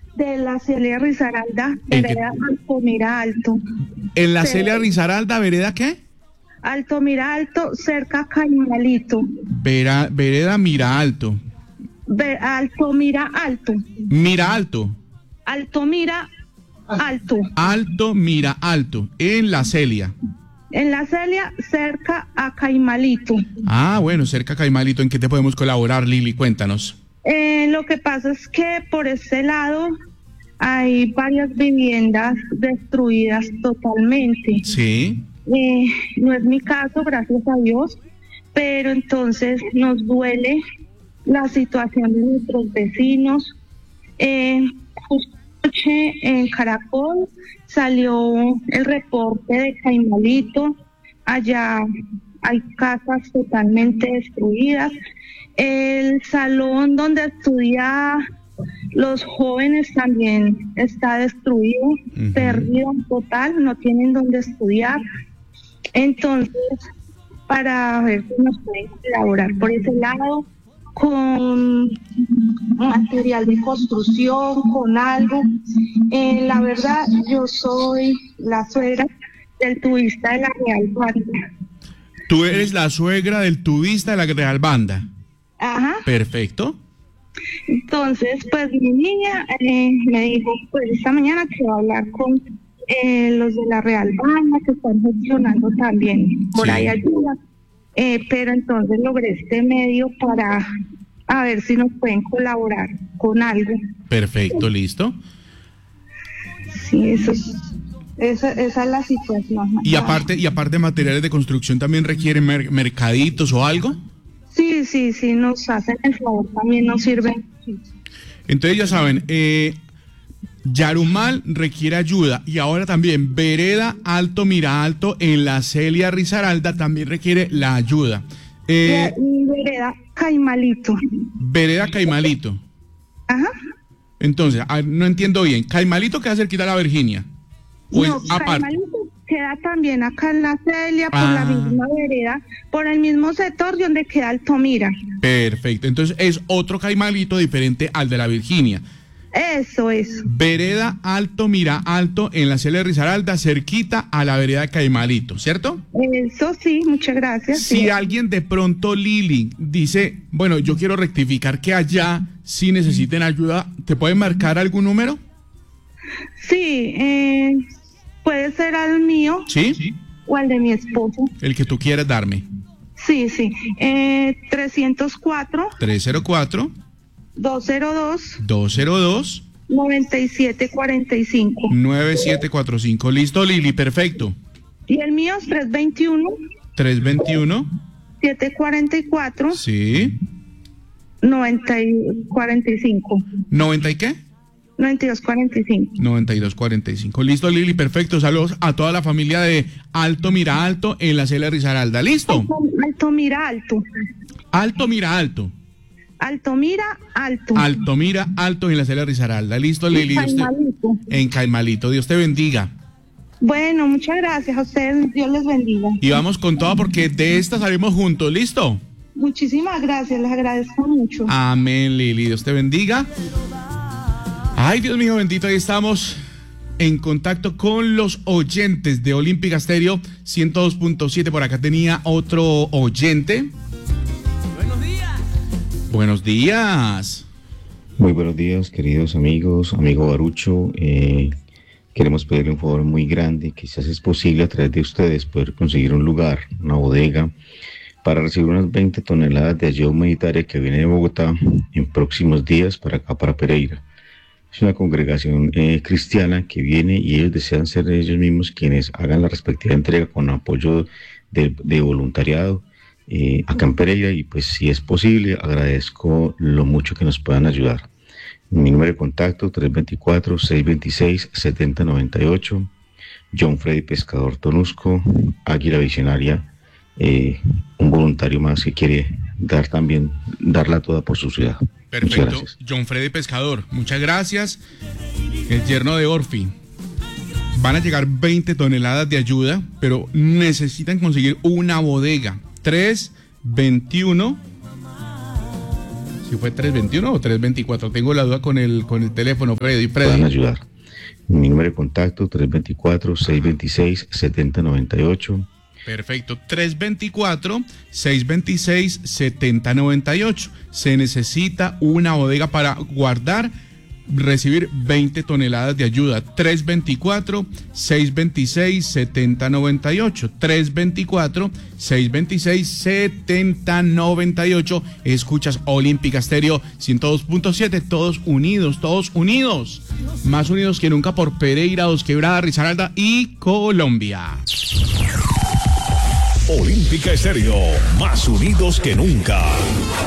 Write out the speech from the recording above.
de la Celia Risaralda, vereda Altomira Alto. ¿En la Celia Risaralda, vereda qué? Altomira Alto, cerca a Caimalito. Vereda Mira Alto. Altomira Alto. Mira Alto. Altomira Alto. Alto Mira Alto, en la Celia. En la Celia, cerca a Caimalito. Ah, bueno, cerca a Caimalito. ¿En qué te podemos colaborar, Lili? Cuéntanos. Lo que pasa es que por este lado hay varias viviendas destruidas totalmente. Sí. No es mi caso, gracias a Dios, pero entonces nos duele la situación de nuestros vecinos. Justo anoche en Caracol salió el reporte de Caimalito. Allá hay casas totalmente destruidas. El salón donde estudian los jóvenes también está destruido, perdido en total, no tienen donde estudiar. Entonces, para ver si nos pueden colaborar por ese lado, con material de construcción, con algo. La verdad, yo soy la suegra del tubista de la Real Banda. Tú eres la suegra del tubista de la Real Banda. Ajá. Perfecto. Entonces, pues mi niña me dijo, pues esta mañana que va a hablar con los de la Real Banda, que están gestionando también por ahí ayuda. Pero entonces logré este medio para a ver si nos pueden colaborar con algo. Perfecto, listo. Sí, esa es la situación. Y aparte de materiales de construcción, ¿también requieren mercaditos o algo? Sí, nos hacen el favor, también nos sirven. Entonces ya saben, Yarumal requiere ayuda, y ahora también vereda Alto Mira Alto en la Celia Risaralda también requiere la ayuda. Y vereda Caimalito. Vereda Caimalito. Ajá. Entonces, no entiendo bien. ¿Caimalito queda cerquita a la Virginia? No, Caimalito queda también acá en la Celia, por la misma vereda, por el mismo sector donde queda Altomira. Perfecto, entonces es otro Caimalito diferente al de la Virginia. Eso es. Vereda Alto Mira Alto en la Celia Risaralda, cerquita a la vereda Caimalito, ¿cierto? Eso sí, muchas gracias. Si alguien de pronto, Lili, dice, bueno, yo quiero rectificar que allá sí necesiten ayuda, ¿te pueden marcar algún número? Sí, puede ser al mío. ¿Sí? O al de mi esposo. El que tú quieras darme. Sí. 304. 202. 9745. 9745. Listo, Lili, perfecto. Y el mío es 321. 744. Sí. 9045. ¿90 y qué? 9245. 9245. Listo, Lili, perfecto. Saludos a toda la familia de Alto Mira Alto en la Celia Risaralda. ¿Listo? Alto Mira Alto. Alto Mira Alto. Altomira Alto. Altomira Alto en la Celia Risaralda. Listo, Lili. En Caimalito. Dios te bendiga. Bueno, muchas gracias a ustedes. Dios les bendiga. Y vamos con todo porque de esta salimos juntos. ¿Listo? Muchísimas gracias. Les agradezco mucho. Amén, Lili. Dios te bendiga. Ay, Dios mío, bendito. Ahí estamos en contacto con los oyentes de Olímpica Estéreo 102.7. Por acá tenía otro oyente. Buenos días. Muy buenos días, queridos amigos, amigo Barucho. Queremos pedirle un favor muy grande. Quizás es posible a través de ustedes poder conseguir un lugar, una bodega, para recibir unas 20 toneladas de ayuda humanitaria que viene de Bogotá en próximos días para acá, para Pereira. Es una congregación cristiana que viene y ellos desean ser ellos mismos quienes hagan la respectiva entrega con apoyo de voluntariado. Acá en Pereira, y pues si es posible agradezco lo mucho que nos puedan ayudar. Mi número de contacto 324-626-7098. John Freddy Pescador Tonusco, Águila Visionaria, un voluntario más que quiere darla toda por su ciudad. Perfecto, John Freddy Pescador, muchas gracias. El yerno de Orfi. Van a llegar 20 toneladas de ayuda, pero necesitan conseguir una bodega. 321 Si fue 321 o 324, tengo la duda con el teléfono, Freddy. Puedan ayudar. Mi número de contacto 324-626-7098. Perfecto, 324-626-7098. Se necesita una bodega para guardar, recibir 20 toneladas de ayuda. 324-626-7098. 324-626-7098. Escuchas Olímpica Estéreo 102.7. Todos unidos, todos unidos. Más unidos que nunca por Pereira, Dos Quebradas, Risaralda y Colombia. Olímpica Estéreo, más unidos que nunca.